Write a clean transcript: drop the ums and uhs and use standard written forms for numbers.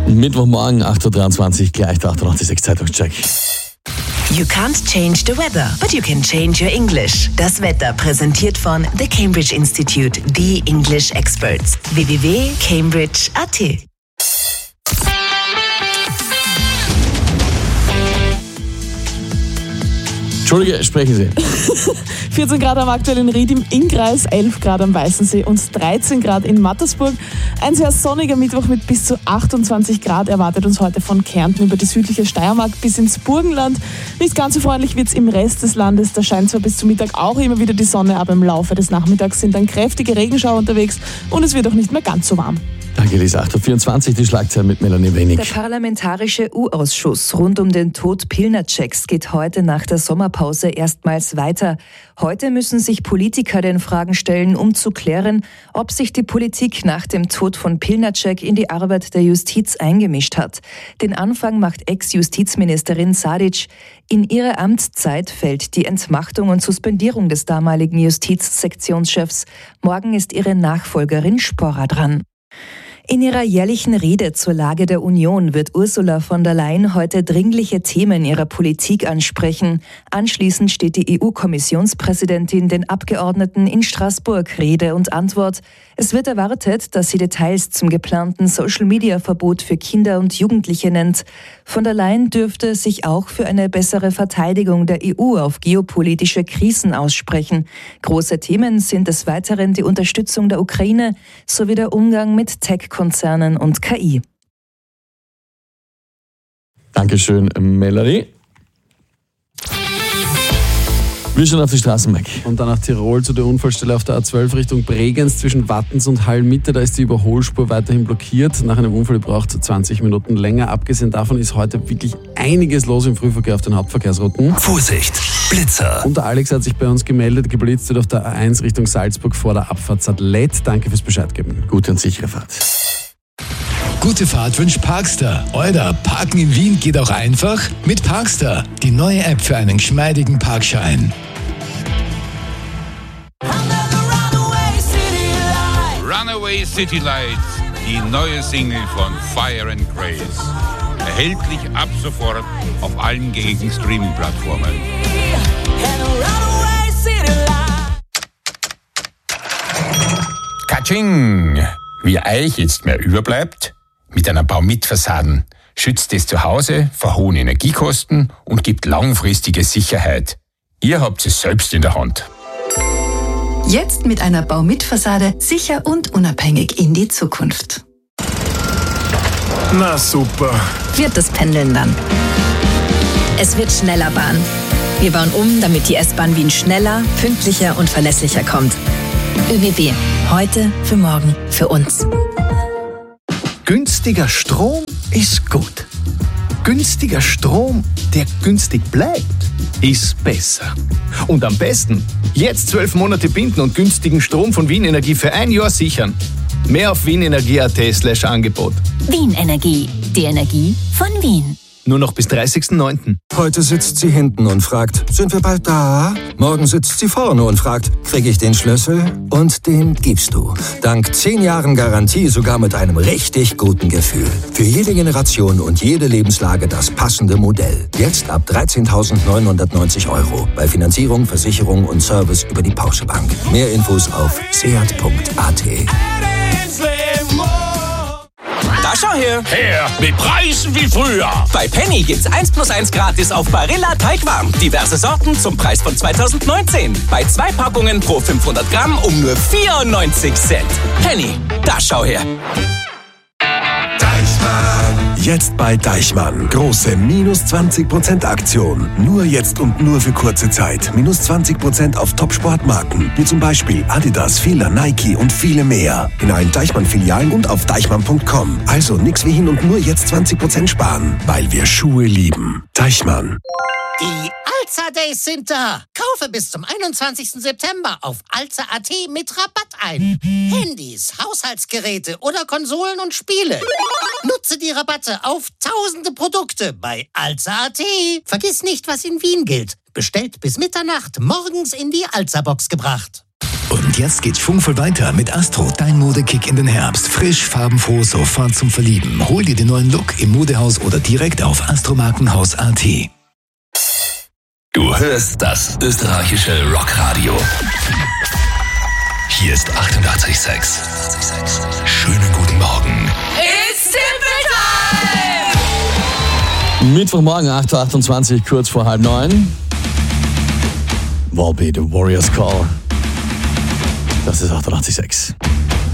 Mittwochmorgen, 8.23 Uhr, gleich der 88.6 Zeitungscheck. You can't change the weather, but you can change your English. Das Wetter präsentiert von The Cambridge Institute, the English Experts. www.cambridge.at. Entschuldige, sprechen Sie. 14 Grad am aktuellen Ried im Innkreis, 11 Grad am Weißensee und 13 Grad in Mattersburg. Ein sehr sonniger Mittwoch mit bis zu 28 Grad erwartet uns heute von Kärnten über die südliche Steiermark bis ins Burgenland. Nicht ganz so freundlich wird es im Rest des Landes. Da scheint zwar bis zum Mittag auch immer wieder die Sonne, aber im Laufe des Nachmittags sind dann kräftige Regenschauer unterwegs und es wird auch nicht mehr ganz so warm. Danke, Lisa. 8.24 Uhr, die Schlagzeilen mit Melanie Wenig. Der Parlamentarische U-Ausschuss rund um den Tod Pilnaceks geht heute nach der Sommerpause erstmals weiter. Heute müssen sich Politiker den Fragen stellen, um zu klären, ob sich die Politik nach dem Tod von Pilnacek in die Arbeit der Justiz eingemischt hat. Den Anfang macht Ex-Justizministerin Sadic. In ihre Amtszeit fällt die Entmachtung und Suspendierung des damaligen Justizsektionschefs. Morgen ist ihre Nachfolgerin Sporra dran. In ihrer jährlichen Rede zur Lage der Union wird Ursula von der Leyen heute dringliche Themen ihrer Politik ansprechen. Anschließend steht die EU-Kommissionspräsidentin den Abgeordneten in Straßburg Rede und Antwort. Es wird erwartet, dass sie Details zum geplanten Social-Media-Verbot für Kinder und Jugendliche nennt. Von der Leyen dürfte sich auch für eine bessere Verteidigung der EU auf geopolitische Krisen aussprechen. Große Themen sind des Weiteren die Unterstützung der Ukraine sowie der Umgang mit Tech-Konzernen und KI. Dankeschön, Melanie. Wir schauen auf die Straßen weg. Und dann nach Tirol zu der Unfallstelle auf der A12 Richtung Bregenz zwischen Wattens und Hallmitte. Da ist die Überholspur weiterhin blockiert. Nach einem Unfall braucht es 20 Minuten länger. Abgesehen davon ist heute wirklich einiges los im Frühverkehr auf den Hauptverkehrsrouten. Vorsicht, Blitzer! Und der Alex hat sich bei uns gemeldet. Geblitzt wird auf der A1 Richtung Salzburg vor der Abfahrt Sadlet. Danke fürs Bescheid geben. Gute und sichere Fahrt. Gute Fahrt wünscht Parkstar. Oder Parken in Wien geht auch einfach mit Parkstar. Die neue App für einen geschmeidigen Parkschein. Runaway City Lights, die neue Single von Fire and Grace. Erhältlich ab sofort auf allen gängigen Streaming-Plattformen. Katsching! Wie euch jetzt mehr überbleibt? Mit einer Baumit-Fassaden schützt es zu Hause vor hohen Energiekosten und gibt langfristige Sicherheit. Ihr habt es selbst in der Hand. Jetzt mit einer Baumit-Fassade sicher und unabhängig in die Zukunft. Na super. Wird das Pendeln dann. Es wird schneller Bahn. Wir bauen um, damit die S-Bahn Wien schneller, pünktlicher und verlässlicher kommt. ÖBB. Heute, für morgen, für uns. Günstiger Strom ist gut. Günstiger Strom, der günstig bleibt, ist besser. Und am besten, jetzt 12 Monate binden und günstigen Strom von Wien Energie für ein Jahr sichern. Mehr auf wienenergie.at/Angebot. Wien Energie, die Energie von Wien. Nur noch bis 30.09. Heute sitzt sie hinten und fragt, sind wir bald da? Morgen sitzt sie vorne und fragt, kriege ich den Schlüssel? Und den gibst du. Dank 10 Jahren Garantie sogar mit einem richtig guten Gefühl. Für jede Generation und jede Lebenslage das passende Modell. Jetzt ab 13.990 €. Bei Finanzierung, Versicherung und Service über die Porsche Bank. Mehr Infos auf seat.at. Da schau her! Her, mit Preisen wie früher! Bei Penny gibt's 1+1 gratis auf Barilla Teigwaren. Diverse Sorten zum Preis von 2019. Bei 2 Packungen pro 500 Gramm um nur 94 Cent. Penny, da schau her! Jetzt bei Deichmann. Große -20% Aktion. Nur jetzt und nur für kurze Zeit. -20% auf Top-Sportmarken. Wie zum Beispiel Adidas, Fila, Nike und viele mehr. In allen Deichmann-Filialen und auf deichmann.com. Also nix wie hin und nur jetzt 20% sparen. Weil wir Schuhe lieben. Deichmann. Die Alza Days sind da. Kaufe bis zum 21. September auf alza.at mit Rabatt ein. Handys, Haushaltsgeräte oder Konsolen und Spiele. Nutze die Rabatte auf tausende Produkte bei alza.at. Vergiss nicht, was in Wien gilt. Bestellt bis Mitternacht, morgens in die Alza-Box gebracht. Und jetzt geht schwungvoll weiter mit Astro, dein Modekick in den Herbst. Frisch, farbenfroh, sofort zum Verlieben. Hol dir den neuen Look im Modehaus oder direkt auf astromarkenhaus.at. Du hörst das österreichische Rockradio. Hier ist 88,6. Schönen guten Morgen. It's Simple Time! Mittwochmorgen, 8.28 Uhr, kurz vor 8:30. Volbeat, The Warriors Call. Das ist 88,6.